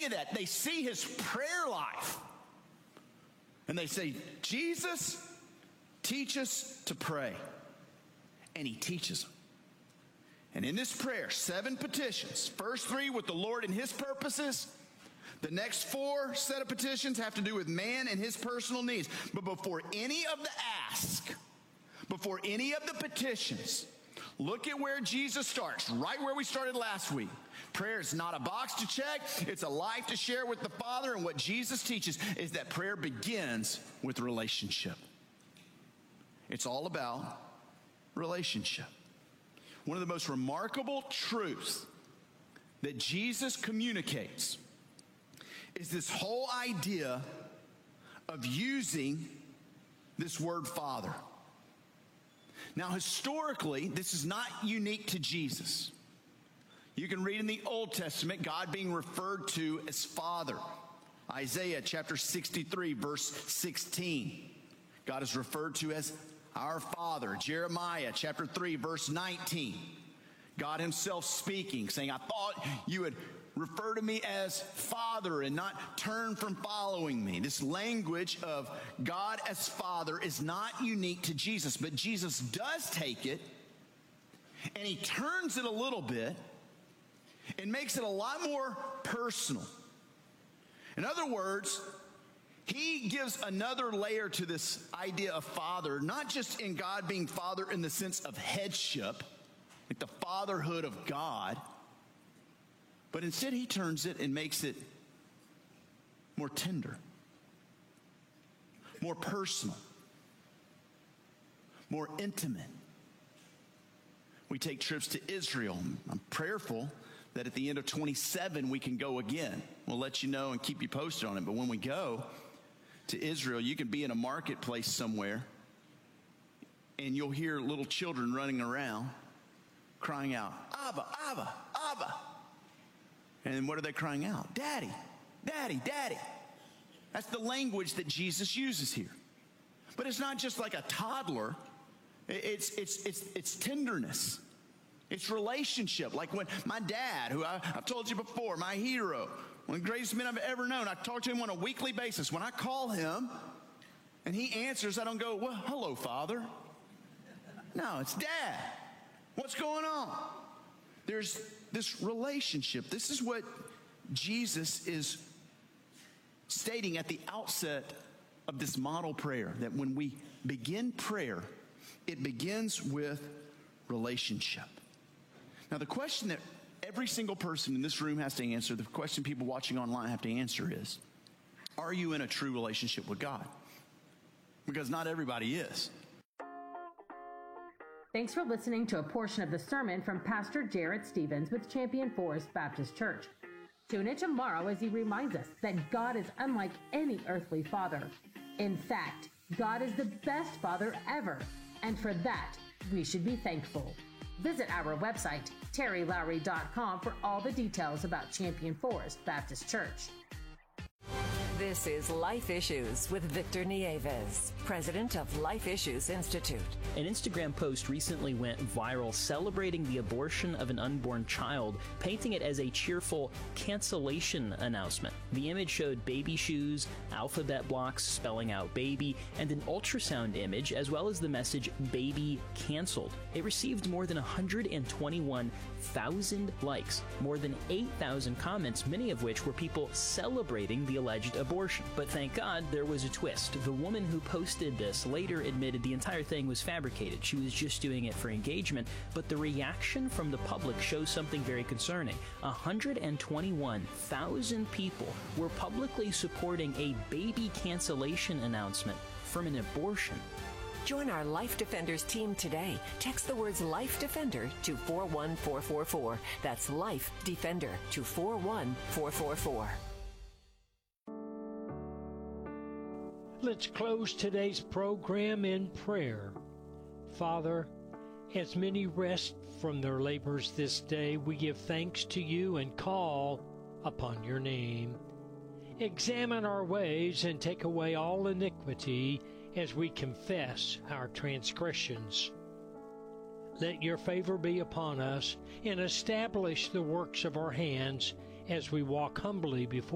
of that. They see his prayer life. And they say, Jesus, teach us to pray. And he teaches them. And in this prayer, 7 petitions. First 3 with the Lord and his purposes. The next 4 set of petitions have to do with man and his personal needs. But before any of the ask, before any of the petitions, look at where Jesus starts, right where we started last week. Prayer is not a box to check. It's a life to share with the Father. And what Jesus teaches is that prayer begins with relationship. It's all about relationship. One of the most remarkable truths that Jesus communicates is this whole idea of using this word Father. Now, historically, this is not unique to Jesus. You can read in the Old Testament God being referred to as Father. Isaiah chapter 63, verse 16. God is referred to as our Father. Jeremiah chapter 3, verse 19. God himself speaking, saying, I thought you would refer to me as Father and not turn from following me. This language of God as Father is not unique to Jesus, but Jesus does take it and he turns it a little bit and makes it a lot more personal. In other words, he gives another layer to this idea of Father, not just in God being Father in the sense of headship, like the fatherhood of God, but instead he turns it and makes it more tender, more personal, more intimate. We take trips to Israel. I'm prayerful that at the end of 27 we can go again. We'll let you know and keep you posted on it. But when we go to Israel, you can be in a marketplace somewhere and you'll hear little children running around crying out, Abba, Abba, Abba. And what are they crying out? Daddy, Daddy, Daddy. That's the language that Jesus uses here. But it's not just like a toddler. It's tenderness. It's relationship. Like when my dad, who I've told you before, my hero, one of the greatest men I've ever known, I talk to him on a weekly basis. When I call him and he answers, I don't go, well, hello, Father. No, it's Dad. What's going on? There's this relationship. This is what Jesus is stating at the outset of this model prayer, that when we begin prayer, it begins with relationship. Now, the question that every single person in this room has to answer, the question people watching online have to answer is, are you in a true relationship with God? Because not everybody is. Thanks for listening to a portion of the sermon from Pastor Jarrett Stevens with Champion Forest Baptist Church. Tune in tomorrow as he reminds us that God is unlike any earthly father. In fact, God is the best father ever, and for that, we should be thankful. Visit our website, terrylowry.com, for all the details about Champion Forest Baptist Church. This is Life Issues with Victor Nieves, president of Life Issues Institute. An Instagram post recently went viral celebrating the abortion of an unborn child, painting it as a cheerful cancellation announcement. The image showed baby shoes, alphabet blocks spelling out baby, and an ultrasound image, as well as the message baby canceled. It received more than 121,000 likes, more than 8,000 comments, many of which were people celebrating the alleged abortion. But thank God there was a twist. The woman who posted this later admitted the entire thing was fabricated. She was just doing it for engagement, but the reaction from the public shows something very concerning. 121,000 people were publicly supporting a baby cancellation announcement from an abortion. Join our Life Defenders team today. Text the words Life Defender to 41444. That's Life Defender to 41444. Let's close today's program in prayer. Father, as many rest from their labors this day, we give thanks to you and call upon your name. Examine our ways and take away all iniquity as we confess our transgressions. Let your favor be upon us and establish the works of our hands as we walk humbly before